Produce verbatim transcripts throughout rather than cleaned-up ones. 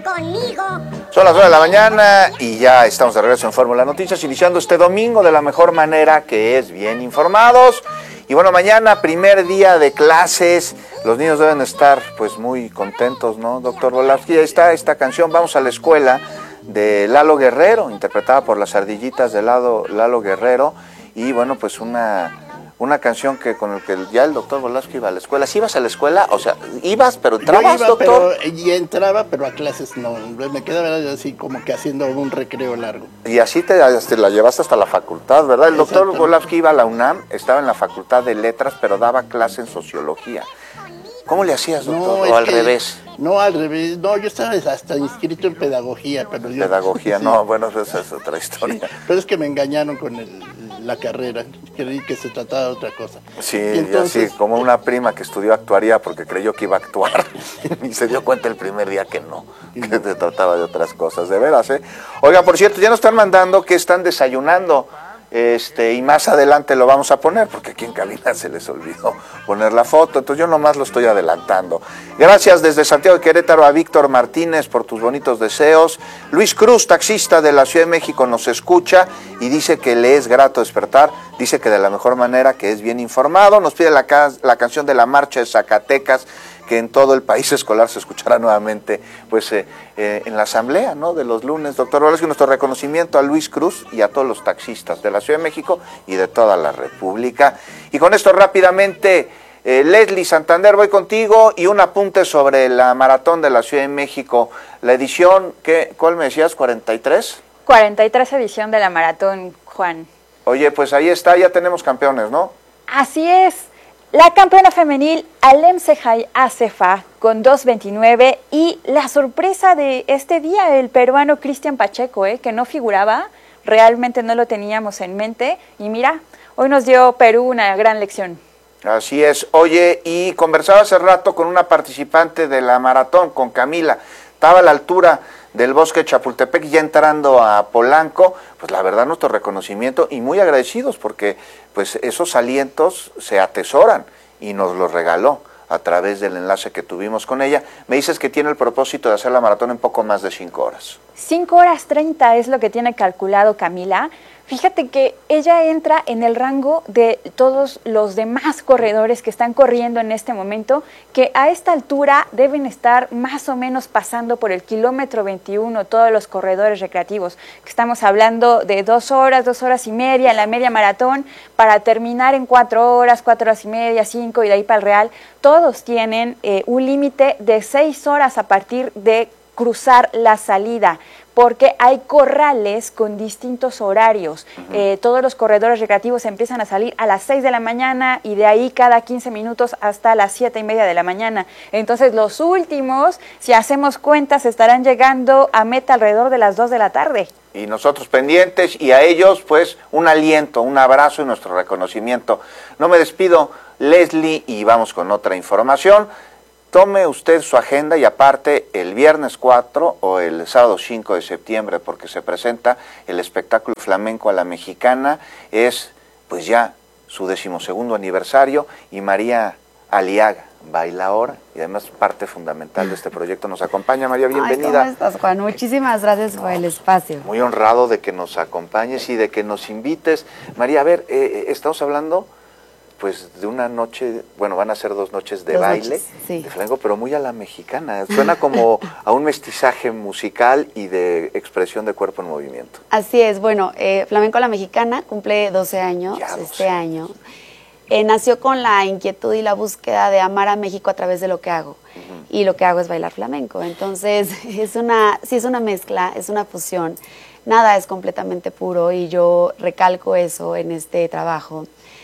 conmigo. Son las nueve de la mañana y ya estamos de regreso en Fórmula Noticias, iniciando este domingo de la mejor manera, que es bien informados. Y bueno, mañana, primer día de clases, los niños deben estar pues muy contentos, ¿no, doctor Volavsky? Ahí está esta canción, Vamos a la Escuela, de Lalo Guerrero, interpretada por las ardillitas de Lalo, Lalo Guerrero. Y bueno, pues una... Una canción que con el que ya el doctor Volavsky iba a la escuela. ¿Sí ibas a la escuela? O sea, ibas, pero entrabas, Yo iba, doctor. Pero, y entraba, pero a clases no. Me quedaba así como que haciendo un recreo largo. Y así te, te la llevaste hasta la facultad, ¿verdad? El doctor Volavsky iba a la UNAM, estaba en la Facultad de Letras, pero daba clase en Sociología. ¿Cómo le hacías, doctor? No, ¿O al que, revés? No, al revés. No, yo estaba hasta inscrito en Pedagogía. pero yo, Pedagogía, sí. no, bueno, esa es otra historia. Sí, pero es que me engañaron con el, la carrera. Creí que se trataba de otra cosa. Sí, y entonces, así como una prima que estudió actuaría porque creyó que iba a actuar y se dio cuenta el primer día que no, que se trataba de otras cosas, de veras, ¿eh? Oiga, por cierto, ya nos están mandando que están desayunando. Este, y más adelante lo vamos a poner, porque aquí en cabina se les olvidó poner la foto, entonces yo nomás lo estoy adelantando. Gracias desde Santiago de Querétaro a Víctor Martínez por tus bonitos deseos. Luis Cruz, taxista de la Ciudad de México, nos escucha y dice que le es grato despertar, dice que de la mejor manera, que es bien informado. Nos pide la, ca la canción de la Marcha de Zacatecas, que en todo el país escolar se escuchará nuevamente pues eh, eh, en la asamblea, ¿no?, de los lunes. Doctor Volavsky, nuestro reconocimiento a Luis Cruz y a todos los taxistas de la Ciudad de México y de toda la República. Y con esto rápidamente, eh, Leslie Santander, voy contigo y un apunte sobre la maratón de la Ciudad de México, la edición, ¿qué, ¿cuál me decías? ¿cuarenta y tres? cuarenta y tres edición de la maratón, Juan. Oye, pues ahí está, ya tenemos campeones, ¿no? Así es. La campeona femenil Alem Sejay Acefa con dos veintinueve y la sorpresa de este día, el peruano Cristian Pacheco, eh, que no figuraba, realmente no lo teníamos en mente y mira, hoy nos dio Perú una gran lección. Así es. Oye, y conversaba hace rato con una participante de la maratón, con Camila, estaba a la altura del Bosque de Chapultepec, ya entrando a Polanco, pues la verdad nuestro reconocimiento y muy agradecidos porque pues esos alientos se atesoran y nos los regaló a través del enlace que tuvimos con ella. Me dices que tiene el propósito de hacer la maratón en poco más de cinco horas. cinco horas treinta es lo que tiene calculado Camila. Fíjate que ella entra en el rango de todos los demás corredores que están corriendo en este momento, que a esta altura deben estar más o menos pasando por el kilómetro veintiuno todos los corredores recreativos, que estamos hablando de dos horas, dos horas y media en la media maratón, para terminar en cuatro horas, cuatro horas y media, cinco y de ahí para el real. Todos tienen eh, un límite de seis horas a partir de cruzar la salida, porque hay corrales con distintos horarios. Uh-huh. eh, todos los corredores recreativos empiezan a salir a las seis de la mañana y de ahí cada quince minutos hasta las siete y media de la mañana. Entonces los últimos, si hacemos cuentas, estarán llegando a meta alrededor de las dos de la tarde. Y nosotros pendientes, y a ellos pues un aliento, un abrazo y nuestro reconocimiento. No me despido, Leslie, y vamos con otra información. Tome usted su agenda y aparte el viernes cuatro o el sábado cinco de septiembre, porque se presenta el espectáculo Flamenco a la Mexicana, es pues ya su decimosegundo aniversario y María Aliaga, bailaora y además parte fundamental de este proyecto, nos acompaña. María, bienvenida. Ay, ¿cómo estás, Juan? Muchísimas gracias por el espacio. Muy honrado de que nos acompañes y de que nos invites. María, a ver, eh, estamos hablando pues de una noche, bueno, van a ser dos noches de dos baile, noches, sí. de flamenco, pero muy a la mexicana. Suena como a un mestizaje musical y de expresión de cuerpo en movimiento. Así es, bueno, eh, Flamenco a la Mexicana cumple doce años ya, este doce. año. Eh, nació con la inquietud y la búsqueda de amar a México a través de lo que hago. Uh-huh. Y lo que hago es bailar flamenco. Entonces, es una, sí es una mezcla, es una fusión. Nada es completamente puro y yo recalco eso en este trabajo,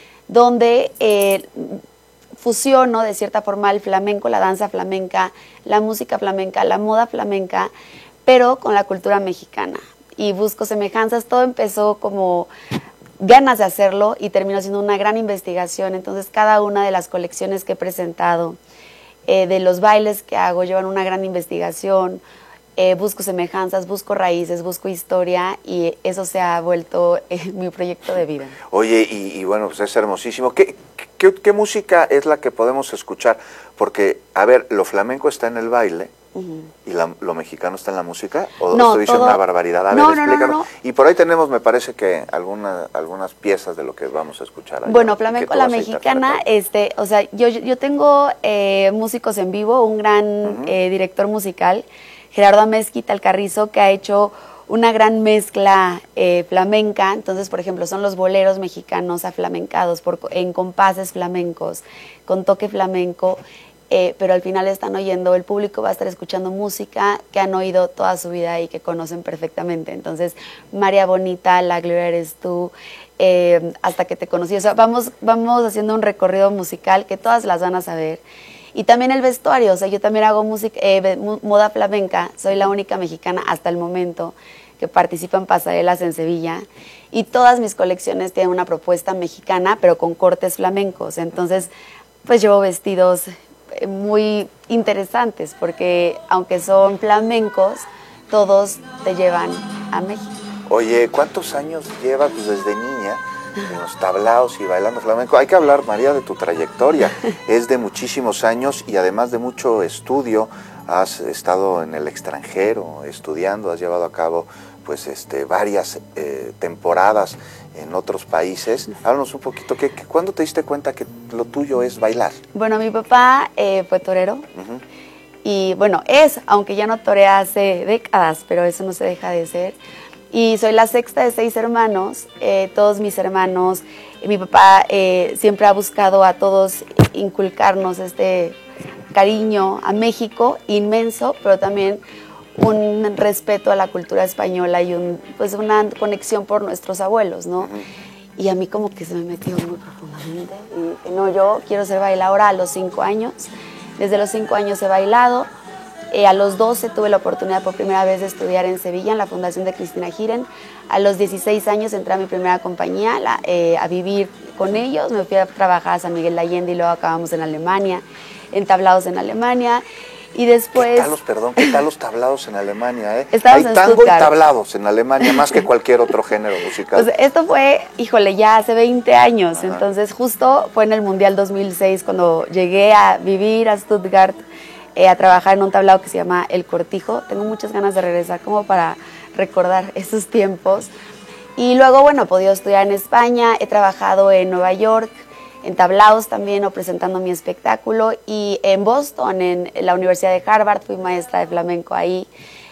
donde eh, fusiono de cierta forma el flamenco, la danza flamenca, la música flamenca, la moda flamenca, pero con la cultura mexicana. Y busco semejanzas, todo empezó como ganas de hacerlo y terminó siendo una gran investigación. Entonces cada una de las colecciones que he presentado, eh, de los bailes que hago, llevan una gran investigación, eh, busco semejanzas, busco raíces, busco historia y eso se ha vuelto eh, mi proyecto de vida. Oye, y, y bueno, pues es hermosísimo. ¿Qué, qué, ¿Qué música es la que podemos escuchar? Porque, a ver, lo flamenco está en el baile. Uh-huh. ¿Y la, lo mexicano está en la música? ¿O no, estoy diciendo todo... una barbaridad? A no, ver, no, explícanos. No, no, no. Y por ahí tenemos, me parece que alguna, algunas piezas de lo que vamos a escuchar. Allá, bueno, flamenco, la mexicana, este, o sea, yo, yo tengo eh, músicos en vivo, un gran uh-huh. eh, director musical, Gerardo Amezquita Alcarrizo, que ha hecho una gran mezcla eh, flamenca. Entonces, por ejemplo, son los boleros mexicanos aflamencados por, en compases flamencos, con toque flamenco. Eh, pero al final están oyendo, el público va a estar escuchando música que han oído toda su vida y que conocen perfectamente. Entonces, María Bonita, La Gloria Eres Tú, eh, Hasta que te conocí. O sea, vamos, vamos haciendo un recorrido musical que todas las van a saber. Y también el vestuario, o sea, yo también hago música, eh, moda flamenca, soy la única mexicana hasta el momento que participa en pasarelas en Sevilla. Y todas mis colecciones tienen una propuesta mexicana, pero con cortes flamencos. Entonces, pues llevo vestidos muy interesantes, porque aunque son flamencos, todos te llevan a México. Oye, ¿cuántos años llevas pues, desde niña en los tablaos y bailando flamenco? Hay que hablar, María, de tu trayectoria. Es de muchísimos años y además de mucho estudio. Has estado en el extranjero estudiando, has llevado a cabo pues este varias eh, temporadas en otros países. Háblanos un poquito, ¿qué, qué, ¿cuándo te diste cuenta que lo tuyo es bailar? Bueno, mi papá eh, fue torero uh-huh. y bueno, es, aunque ya no torea hace décadas, pero eso no se deja de ser. Y soy la sexta de seis hermanos, eh, todos mis hermanos, mi papá eh, siempre ha buscado a todos inculcarnos este cariño a México inmenso, pero también un respeto a la cultura española y un, pues una conexión por nuestros abuelos, ¿no? Uh-huh. Y a mí como que se me metió muy profundamente y dije, no, yo quiero ser bailadora a los cinco años. Desde los cinco años he bailado. Eh, a los doce tuve la oportunidad por primera vez de estudiar en Sevilla, en la Fundación de Cristina Giren. A los dieciséis años entré a mi primera compañía, la, eh, a vivir con ellos. Me fui a trabajar a San Miguel de Allende y luego acabamos en Alemania, en tablaos en Alemania. Y después... ¿Qué tal los, perdón, qué tal los tablados en Alemania? Eh? Hay en tango Stuttgart. Y tablados en Alemania, más que cualquier otro género musical. Pues esto fue, híjole, ya hace veinte años. Ajá. Entonces justo fue en el Mundial dos mil seis cuando llegué a vivir a Stuttgart, eh, a trabajar en un tablado que se llama El Cortijo. Tengo muchas ganas de regresar como para recordar esos tiempos. Y luego, bueno, he podido estudiar en España, he trabajado en Nueva York, en tablaos también o presentando mi espectáculo, y en Boston, en la Universidad de Harvard, fui maestra de flamenco ahí,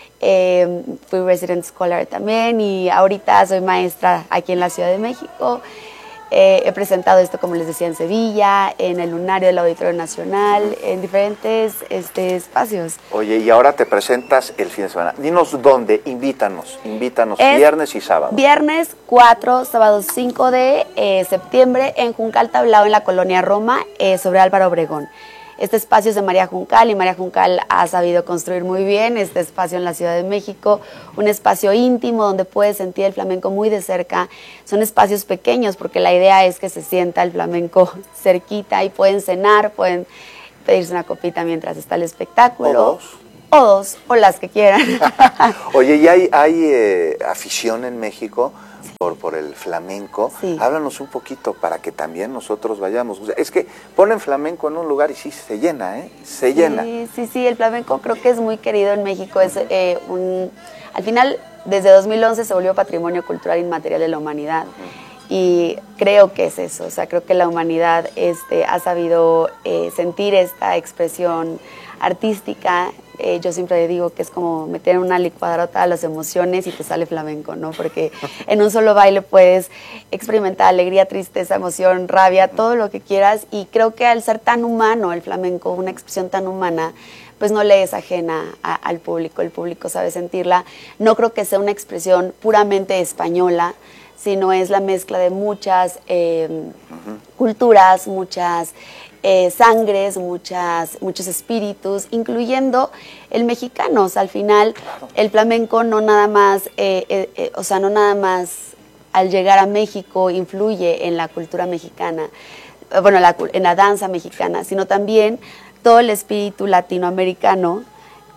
eh, fui resident scholar también, y ahorita soy maestra aquí en la Ciudad de México. Eh, he presentado esto, como les decía, en Sevilla, en el Lunario del Auditorio Nacional, en diferentes este, espacios. Oye, y ahora te presentas el fin de semana. Dinos dónde, invítanos, invítanos, es viernes y sábado. Viernes cuatro, sábado cinco de eh, septiembre en Juncal Tablao, en la Colonia Roma, eh, sobre Álvaro Obregón. Este espacio es de María Juncal y María Juncal ha sabido construir muy bien este espacio en la Ciudad de México, un espacio íntimo donde puedes sentir el flamenco muy de cerca. Son espacios pequeños porque la idea es que se sienta el flamenco cerquita y pueden cenar, pueden pedirse una copita mientras está el espectáculo. O dos. O dos, o las que quieran. Oye, ¿y hay, hay eh, afición en México por, por el flamenco? Sí. Háblanos un poquito para que también nosotros vayamos. O sea, es que ponen flamenco en un lugar y sí se llena, ¿eh? Se sí, llena. Sí, sí, el flamenco creo que es muy querido en México. Es eh, un, al final, desde dos mil once se volvió Patrimonio Cultural Inmaterial de la Humanidad. Uh-huh. Y creo que es eso, o sea, creo que la humanidad este, ha sabido eh, sentir esta expresión artística. Eh, yo siempre digo que es como meter en una licuadora todas las emociones y te sale flamenco, ¿no? Porque en un solo baile puedes experimentar alegría, tristeza, emoción, rabia, todo lo que quieras. Y creo que al ser tan humano el flamenco, una expresión tan humana, pues no le es ajena a, al público. El público sabe sentirla. No creo que sea una expresión puramente española, sino es la mezcla de muchas eh, uh-huh. culturas, muchas eh, sangres, muchas, muchos espíritus, incluyendo el mexicano. O sea, al final, claro. El flamenco no nada más, eh, eh, eh, o sea, no nada más al llegar a México influye en la cultura mexicana, bueno, la, en la danza mexicana, sino también todo el espíritu latinoamericano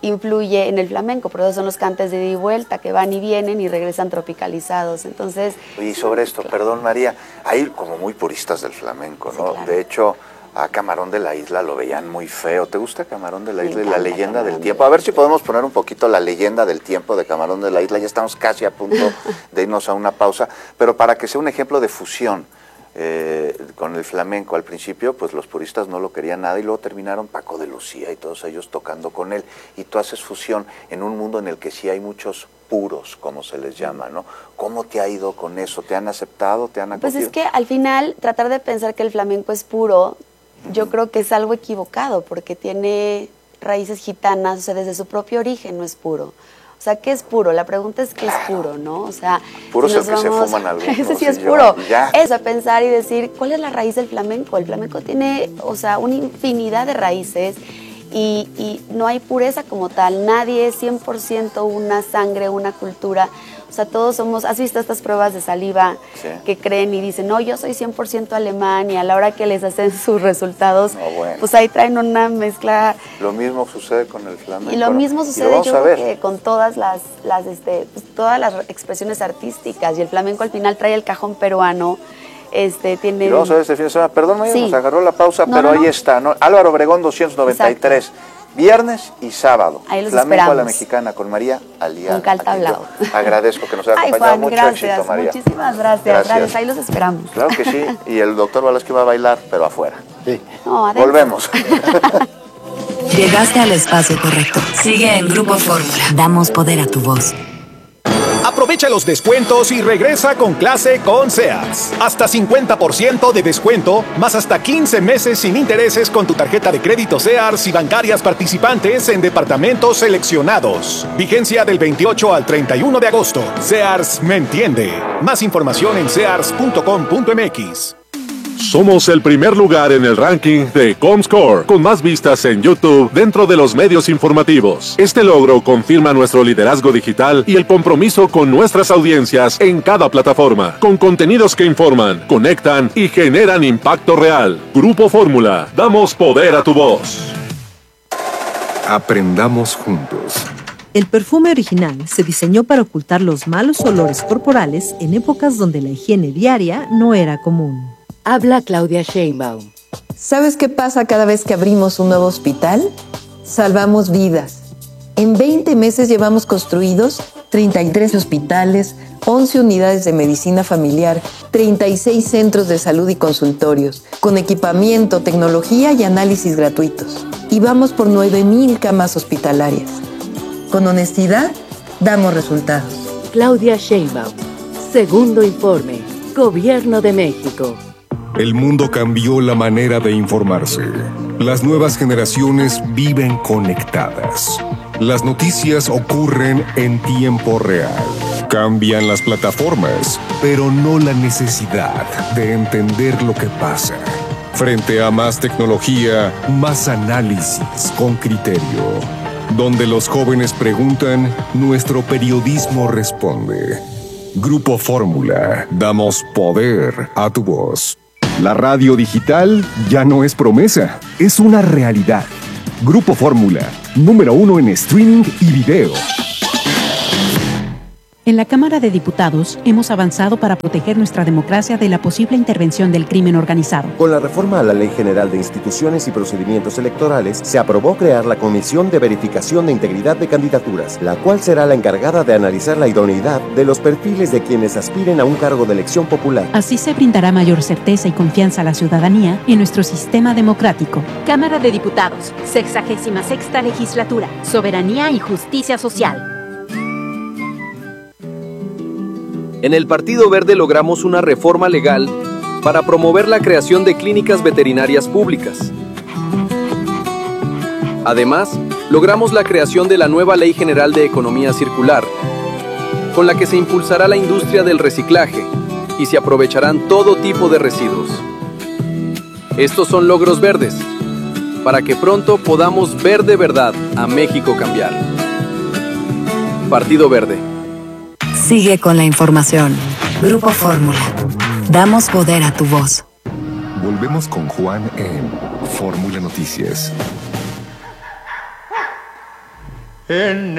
influye en el flamenco, por eso son los cantes de ida y vuelta que van y vienen y regresan tropicalizados. Entonces, y sobre esto, perdón María, hay como muy puristas del flamenco, ¿no? Sí, claro. De hecho, a Camarón de la Isla lo veían muy feo. ¿Te gusta Camarón de la Me Isla y la encanta leyenda Camarón del de tiempo? A ver si podemos poner un poquito la leyenda del tiempo de Camarón de la Isla. Ya estamos casi a punto de irnos a una pausa, pero para que sea un ejemplo de fusión eh, con el flamenco. Al principio, pues los puristas no lo querían nada y luego terminaron Paco de Lucía y todos ellos tocando con él. Y tú haces fusión en un mundo en el que sí hay muchos puros, como se les llama, ¿no? ¿Cómo te ha ido con eso? ¿Te han aceptado? ¿Te han acogido? pues es que al final tratar de pensar que el flamenco es puro, yo creo que es algo equivocado, porque tiene raíces gitanas, o sea, desde su propio origen no es puro. O sea, ¿qué es puro? La pregunta es ¿qué es puro, no? O sea, puro si es el nos que vamos- se fuman algunos. Ese sí y es yo, puro. ya. Es a pensar y decir, ¿cuál es la raíz del flamenco? El flamenco tiene, o sea, una infinidad de raíces y, y no hay pureza como tal. Nadie es cien por ciento una sangre, una cultura. O sea, todos somos, ¿has visto estas pruebas de saliva Sí. que creen y dicen, no, yo soy cien por ciento alemán, y a la hora que les hacen sus resultados, No, bueno. pues ahí traen una mezcla. Lo mismo sucede con el flamenco. Y lo ¿no? mismo Y lo sucede, vamos yo a creo ver. que con todas las, las este, pues, todas las expresiones artísticas, y el flamenco al final trae el cajón peruano, este, tiene... Y lo vamos a ver este fin de semana. Perdón, María, Sí. nos agarró la pausa, No, pero no, ahí no. está, ¿no? Álvaro Obregón doscientos noventa y tres, viernes y sábado. Ahí los Flamenco a la esperamos. mexicana con María Aliaga. Con Cal a quien yo Tablao. Agradezco que nos haya Ay, acompañado. Juan, Mucho gracias, éxito, María. muchísimas gracias, gracias, ahí los esperamos. Claro que sí, y el doctor Valaski va a bailar, pero afuera. Sí. No, adentro. Volvemos. Llegaste al espacio correcto. Sigue en Grupo Fórmula. Damos poder a tu voz. Aprovecha los descuentos y regresa con clase con Sears. Hasta cincuenta por ciento de descuento, más hasta quince meses sin intereses con tu tarjeta de crédito Sears y bancarias participantes en departamentos seleccionados. Vigencia del veintiocho al treinta y uno de agosto. Sears me entiende. Más información en sears punto com punto m x. Somos el primer lugar en el ranking de Comscore, con más vistas en YouTube dentro de los medios informativos. Este logro confirma nuestro liderazgo digital y el compromiso con nuestras audiencias en cada plataforma, con contenidos que informan, conectan y generan impacto real. Grupo Fórmula, damos poder a tu voz. Aprendamos juntos. El perfume original se diseñó para ocultar los malos olores corporales en épocas donde la higiene diaria no era común. Habla Claudia Sheinbaum. ¿Sabes qué pasa cada vez que abrimos un nuevo hospital? Salvamos vidas. En veinte meses llevamos construidos treinta y tres hospitales, once unidades de medicina familiar, treinta y seis centros de salud y consultorios, con equipamiento, tecnología y análisis gratuitos. Y vamos por nueve mil camas hospitalarias. Con honestidad, damos resultados. Claudia Sheinbaum. Segundo informe. Gobierno de México. El mundo cambió la manera de informarse. Las nuevas generaciones viven conectadas. Las noticias ocurren en tiempo real. Cambian las plataformas, pero no la necesidad de entender lo que pasa. Frente a más tecnología, más análisis con criterio. Donde los jóvenes preguntan, nuestro periodismo responde. Grupo Fórmula, damos poder a tu voz. La radio digital ya no es promesa, es una realidad. Grupo Fórmula, número uno en streaming y video. En la Cámara de Diputados hemos avanzado para proteger nuestra democracia de la posible intervención del crimen organizado. Con la reforma a la Ley General de Instituciones y Procedimientos Electorales, se aprobó crear la Comisión de Verificación de Integridad de Candidaturas, la cual será la encargada de analizar la idoneidad de los perfiles de quienes aspiren a un cargo de elección popular. Así se brindará mayor certeza y confianza a la ciudadanía en nuestro sistema democrático. Cámara de Diputados, sexagésima sexta legislatura, soberanía y justicia social. En el Partido Verde logramos una reforma legal para promover la creación de clínicas veterinarias públicas. Además, logramos la creación de la nueva Ley General de Economía Circular, con la que se impulsará la industria del reciclaje y se aprovecharán todo tipo de residuos. Estos son logros verdes, para que pronto podamos ver de verdad a México cambiar. Partido Verde. Sigue con la información. Grupo Fórmula. Damos poder a tu voz. Volvemos con Juan en Fórmula Noticias. en